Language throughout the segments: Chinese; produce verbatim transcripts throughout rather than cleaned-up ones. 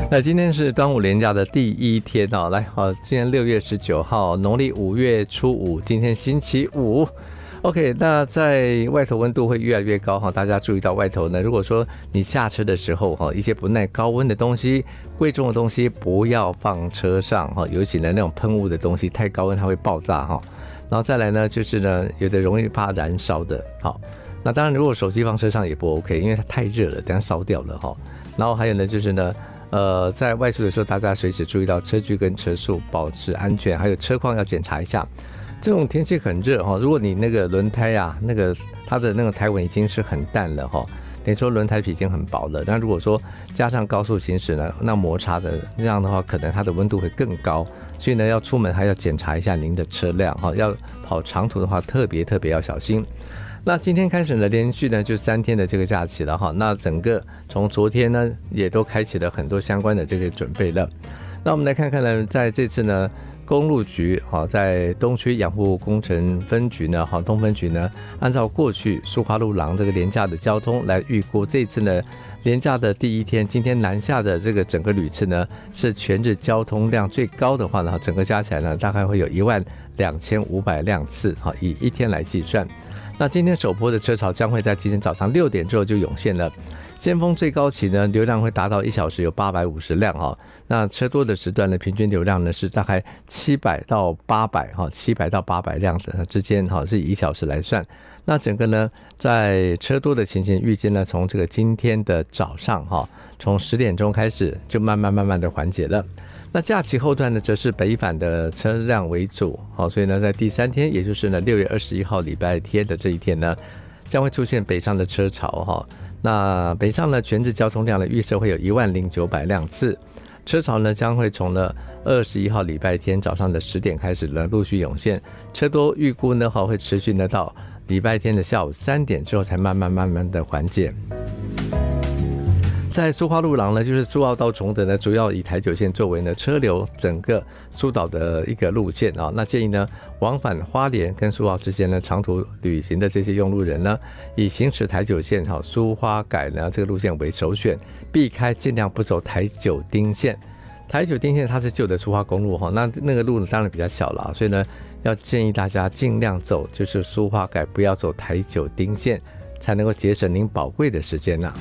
那今天是端午连假的第一天哦，来，好，今天六月十九号，农历五月初五，今天星期五。OK， 那在外头温度会越来越高哈，大家注意到外头呢，如果说你下车的时候哈，一些不耐高温的东西、贵重的东西不要放车上哈，尤其呢那种喷雾的东西太高温它会爆炸哈。然后再来呢，就是呢有的容易怕燃烧的，好，那当然如果手机放车上也不 OK， 因为它太热了，等下烧掉了哈。然后还有呢就是呢。呃，在外出的时候，大家随时注意到车距跟车速，保持安全，还有车况要检查一下。这种天气很热哈，如果你那个轮胎啊，那个它的那个胎纹已经是很淡了哈，等于说轮胎皮已经很薄了。那如果说加上高速行驶呢，那摩擦的这样的话，可能它的温度会更高。所以呢，要出门还要检查一下您的车辆哈，要跑长途的话，特别特别要小心。那今天开始呢，连续呢就三天的这个假期了哈。那整个从昨天呢，也都开启了很多相关的这个准备了。那我们来看看呢，在这次呢，公路局哈，在东区养护工程分局呢，哈东分局呢，按照过去苏花路廊这个连假的交通来预估，这次呢连假的第一天，今天南下的这个整个旅次呢，是全日交通量最高的话呢，整个加起来呢，大概会有一万两千五百辆次哈，以一天来计算。那今天首波的车潮将会在今天早上六点之后就涌现了，尖峰最高期呢，流量会达到一小时有八百五十辆哈。那车多的时段呢，平均流量呢是大概七百到八百哈，七百到八百辆之间哈，是以一小时来算。那整个呢，在车多的情形，预计呢从这个今天的早上哈，从十点钟开始就慢慢慢慢的缓解了。那假期后段呢，则是北返的车辆为主，好，所以呢，在第三天，也就是呢六月二十一号礼拜天的这一天呢，将会出现北上的车潮哈。那北上呢，全日交通量的预测会有一万零九百辆次，车潮呢将会从了二十一号礼拜天早上的十点开始呢陆续涌现，车多预估呢哈会持续呢到礼拜天的下午三点之后才慢慢慢慢的缓解。在苏花路廊呢，就是苏澳到崇德呢，主要以台九线作为呢车流整个苏岛的一个路线啊。那建议呢，往返花莲跟苏澳之间呢，长途旅行的这些用路人呢，以行驶台九线哈苏花改呢这个路线为首选，避开尽量不走台九丁线。台九丁线它是旧的苏花公路哈，那那个路呢当然比较小了，所以呢要建议大家尽量走就是苏花改，不要走台九丁线，才能够节省您宝贵的时间呐、啊。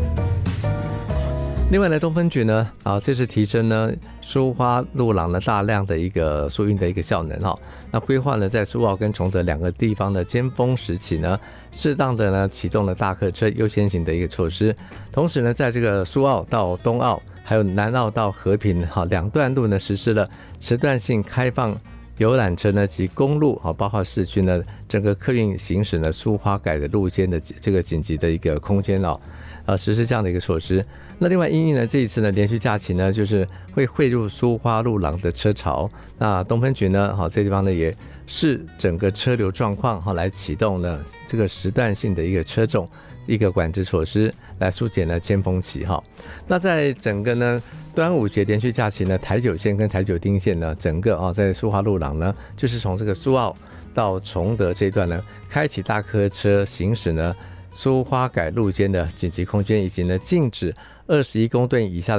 另外呢，东分局呢，啊，这是提升呢苏花路廊的大量的一个疏运的一个效能哈。那规划呢，在苏澳跟崇德两个地方的尖峰时期呢，适当的呢启动了大客车优先行的一个措施。同时呢，在这个苏澳到东澳，还有南澳到和平哈两段路呢，实施了时段性开放游览车呢及公路啊，包括市区呢整个客运行驶呢苏花改的路线的这个紧急的一个空间哦，呃实施这样的一个措施。那另外因应呢这一次呢连续假期呢就是会汇入苏花路廊的车潮，那东分局呢好这地方呢也视整个车流状况好来启动呢这个时段性的一个车种一个管制措施，来疏解呢尖峰期哈。那在整个呢端午节连续假期呢，台九线跟台九丁线呢，整个啊在苏花路廊呢，就是从这个苏澳到崇德这一段呢，开启大客车行驶呢苏花改路肩的紧急空间，以及呢禁止二十一公吨以下的